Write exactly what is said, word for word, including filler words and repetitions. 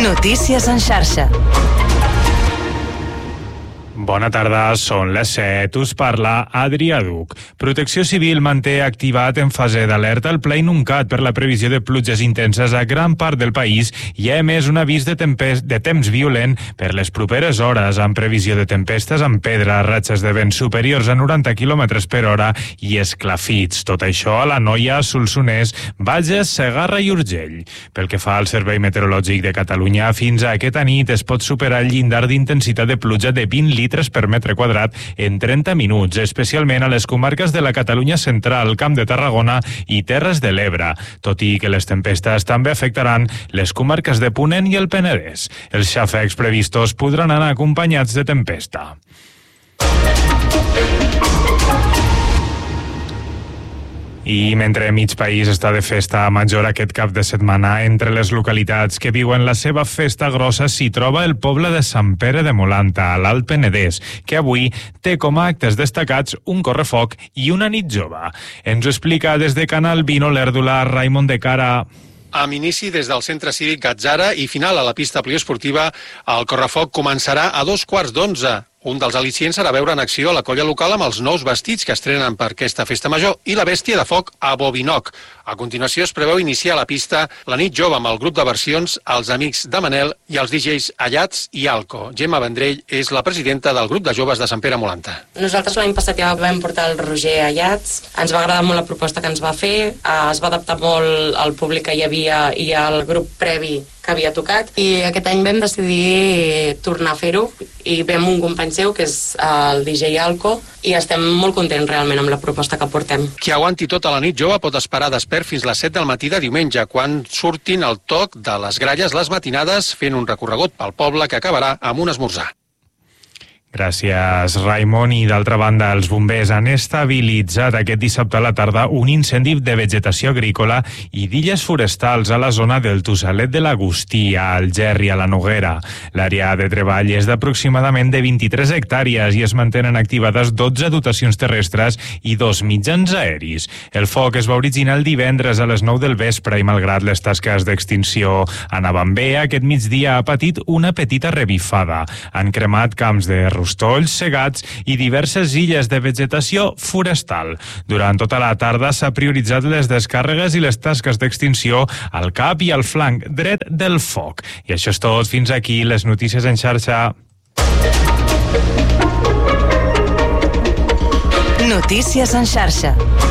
Notícies en xarxa. Bona tarda, són les set, us parla Adrià Duc. Protecció Civil manté activat en fase d'alerta el Pla Inuncat per la previsió de pluges intenses a gran part del país i ha emès un avís de, tempest, de temps violent per les properes hores, amb previsió de tempestes amb pedra, ratxes de vent superiors a noranta quilòmetres per hora i esclafits. Tot això a l'Anoia, Solsonès, Bages, Segarra i Urgell. Pel que fa al Servei Meteorològic de Catalunya, fins a aquesta nit es pot superar el llindar d'intensitat de pluja de vint litres per metre quadrat en trenta minuts, especialment a les comarques de la Catalunya central, Camp de Tarragona i Terres de l'Ebre, tot i que les tempestes també afectaran les comarques de Ponent i el Penedès. Els xàfecs previstos podran anar acompanyats de tempesta. I mentre mig país està de festa major aquest cap de setmana, entre les localitats que viuen la seva festa grossa s'hi troba el poble de Sant Pere de Molanta, a l'Alt Penedès, que avui té com a actes destacats un correfoc i una nit jove. Ens ho explica des de Canal Vino l'Èrdula Raimon de Cara. Amb inici des del Centre Cívic Gatzara i final a la pista poliesportiva, el correfoc començarà a dos quarts d'onze. Un dels al·licients serà veure en acció a la colla local amb els nous vestits que estrenen per aquesta festa major i la bèstia de foc a Bobinoc. A continuació es preveu iniciar a la pista la nit jove amb el grup de versions Els Amics de Manel i els D Js Allats i Alco. Gemma Vendrell és la presidenta del grup de joves de Sant Pere Molanta. Nosaltres l'any passat ja vam portar el Roger Allats. Ens va agradar molt la proposta que ens va fer. Es va adaptar molt al públic que hi havia i al grup previ que havia tocat, i aquest any vam decidir tornar a fer-ho i vam un company seu que és el D J Alco i estem molt contents realment amb la proposta que portem. Qui aguanti tota la nit jove pot esperar despert fins les set del matí de diumenge, quan surtin al toc de les gralles les matinades fent un recorregut pel poble que acabarà amb un esmorzar. Gràcies, Raimon. I d'altra banda, els bombers han estabilitzat aquest dissabte a la tarda un incendi de vegetació agrícola i d'illes forestals a la zona del Tossalet de l'Agustí, a Algerri, a la Noguera. L'àrea de treball és d'aproximadament de vint-i-tres hectàrees i es mantenen activades dotze dotacions terrestres i dos mitjans aeris. El foc es va originar el divendres a les nou del vespre i, malgrat les tasques d'extinció anaven bé, aquest migdia ha patit una petita revifada. Han cremat camps de rostolls, segats i diverses illes de vegetació forestal. Durant tota la tarda s'ha prioritzat les descàrregues i les tasques d'extinció al cap i al flanc dret del foc. I això és tot. Fins aquí les notícies en xarxa. Notícies en xarxa.